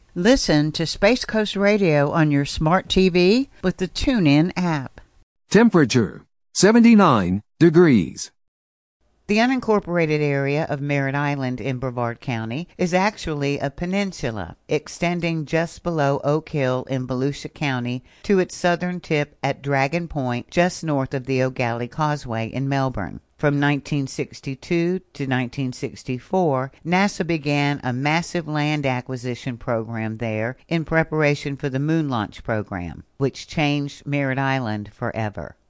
Listen to Space Coast Radio on your smart TV with the TuneIn app. Temperature, 79 degrees. The unincorporated area of Merritt Island in Brevard County is actually a peninsula extending just below Oak Hill in Volusia County to its southern tip at Dragon Point just north of the O'Galley Causeway in Melbourne. From 1962 to 1964, NASA began a massive land acquisition program there in preparation for the moon launch program, which changed Merritt Island forever.